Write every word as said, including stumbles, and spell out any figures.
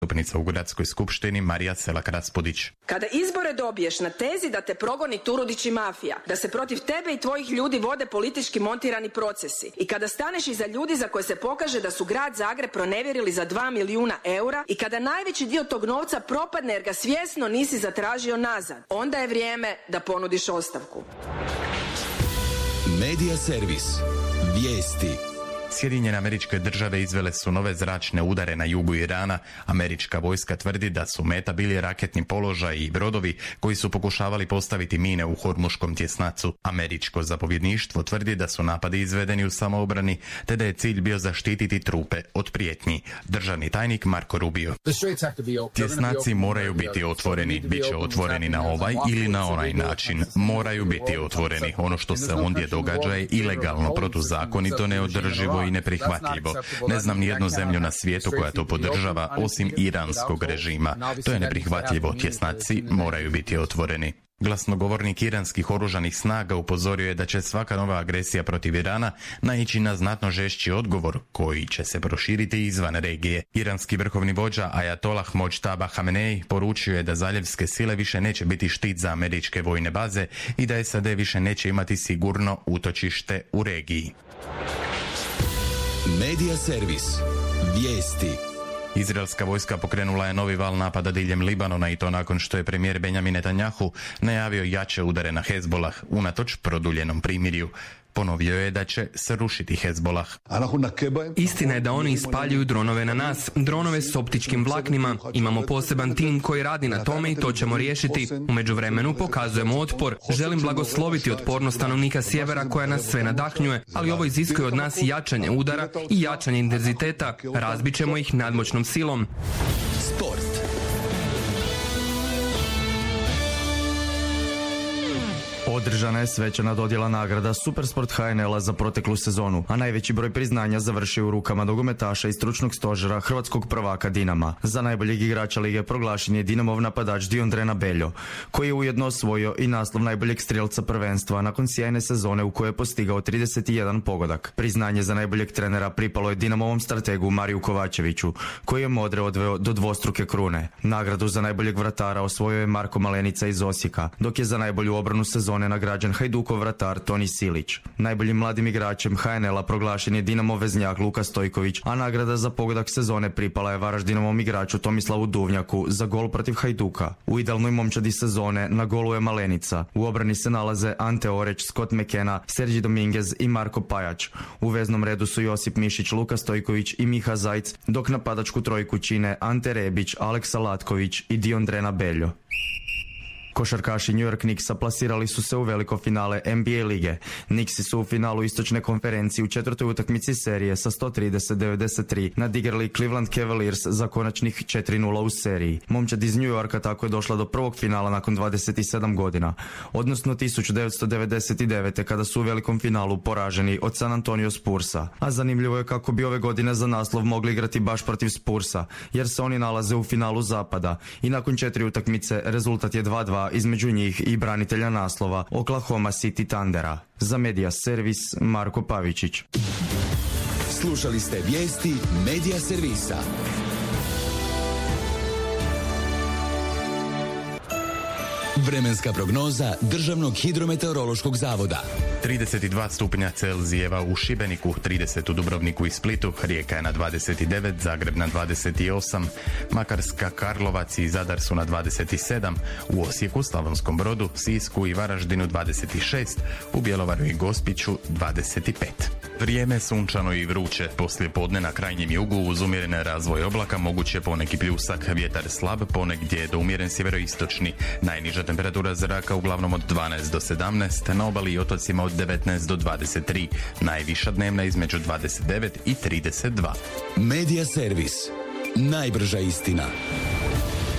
zastupnica u Gradskoj skupštini Marija Selak-Raspudić. Kada izbore dobiješ na tezi da te progoni Turudić i mafija, da se protiv tebe i tvojih ljudi vode politički montirani procesi i kada staneš iza ljudi za koje se pokaže da su grad Zagreb pronevjerili za dva milijuna eura i kada najveći dio tog novca propadne jer ga svjesno nisi zatražio nazad, onda je vrijeme da ponudiš ostavku. Medija servis. Vijesti. Sjedinjene Američke Države izvele su nove zračne udare na jugu Irana. Američka vojska tvrdi da su meta bili raketni položaj i brodovi koji su pokušavali postaviti mine u Hormuškom tjesnacu. Američko zapovjedništvo tvrdi da su napadi izvedeni u samoobrani, te da je cilj bio zaštititi trupe od prijetnji. Državni tajnik Marko Rubio. Tjesnaci moraju biti otvoreni. Biće otvoreni na ovaj ili na onaj način. Moraju biti otvoreni. Ono što se ondje događa je ilegalno, protuzakonito, neodrživo i neprihvatljivo. Ne znam ni jednu zemlju na svijetu koja to podržava osim iranskog režima. To je neprihvatljivo. Tjesnaci moraju biti otvoreni. Glasnogovornik iranskih oružanih snaga upozorio je da će svaka nova agresija protiv Irana naići na znatno žešći odgovor koji će se proširiti izvan regije. Iranski vrhovni vođa Ajatolah Mojtaba Hamenei poručio je da zaljevske sile više neće biti štit za američke vojne baze i da S A D više neće imati sigurno utočište u regiji. Medija servis. Vijesti. Izraelska vojska pokrenula je novi val napada diljem Libanona i to nakon što je premijer Benjamin Netanjahu najavio jače udare na Hezbolah unatoč produljenom primirju. Ponovio je da će srušiti Hezbolah. Istina je da oni ispaljuju dronove na nas, dronove s optičkim vlaknima. Imamo poseban tim koji radi na tome i to ćemo riješiti. U međuvremenu pokazujemo otpor. Želim blagosloviti otpornost stanovnika sjevera koja nas sve nadahnjuje, ali ovo iziskuje od nas jačanje udara i jačanje intenziteta. Razbit ćemo ih nadmoćnom silom. Sport. Održana je svečana dodjela nagrada Supersport H N L-a za proteklu sezonu, a najveći broj priznanja završio u rukama nogometaša i stručnog stožera hrvatskog prvaka Dinama. Za najboljeg igrača lige proglašen je Dinamov napadač Diondrena Beljo, koji je ujedno osvojio i naslov najboljeg strijelca prvenstva nakon sjajne sezone u kojoj je postigao trideset jedan pogodak. Priznanje za najboljeg trenera pripalo je Dinamovom strategu Mariju Kovačeviću, koji je Modre odveo do dvostruke krune. Nagradu za najboljeg vratara osvojio je Marko Malenica iz Osijeka, dok je za najbolju obranu sezone nagrađen Hajdukov vratar Toni Silić. Najboljim mladim igračem H N L-a proglašen je Dinamov veznjak Luka Stojković, a nagrada za pogodak sezone pripala je Varaždinovom igraču Tomislavu Duvnjaku za gol protiv Hajduka. U idealnoj momčadi sezone na golu je Malenica. U obrani se nalaze Ante Oreć, Scott McKenna, Sergi Dominguez i Marko Pajač. U veznom redu su Josip Mišić, Luka Stojković i Miha Zajc, dok napadačku trojku čine Ante Rebić, Aleksa Latković i Diondrena Beljo. Košarkaši New York Knicksa plasirali su se u veliko finale N B A lige. Knicksi su u finalu istočne konferencije u četvrtoj utakmici serije sa sto trideset devedeset tri nadigrali Cleveland Cavaliers za konačnih četiri nula u seriji. Momčad iz New Yorka tako je došla do prvog finala nakon dvadeset sedam godina, odnosno tisuću devetsto devedeset devete kada su u velikom finalu poraženi od San Antonio Spursa. A zanimljivo je kako bi ove godine za naslov mogli igrati baš protiv Spursa, jer se oni nalaze u finalu zapada i nakon četiri utakmice rezultat je dva dva između njih i branitelja naslova Oklahoma City Thundera. Za Medija servis Marko Pavičić. Slušali ste vijesti Medija servisa. Vremenska prognoza Državnog hidrometeorološkog zavoda. trideset dva stupnja Celzijeva u Šibeniku, trideset u Dubrovniku i Splitu, Rijeka je na dvadeset devet, Zagreb na dvadeset osam, Makarska, Karlovac i Zadar su na dvadeset sedam, u Osijeku, Slavonskom Brodu, Sisku i Varaždinu dvadeset šest, u Bjelovaru i Gospiću dvadeset pet. Vrijeme sunčano i vruće, poslije podne na krajnjem jugu uz umjeren razvoj oblaka moguće poneki pljusak, vjetar slab, ponegdje do umjeren sjeveroistočni, najniža temperatura zraka uglavnom od dvanaest do sedamnaest, na obali i otocima od devetnaest do dvadeset tri, najviša dnevna između dvadeset devet i trideset dva. Medija servis. Najbrža istina.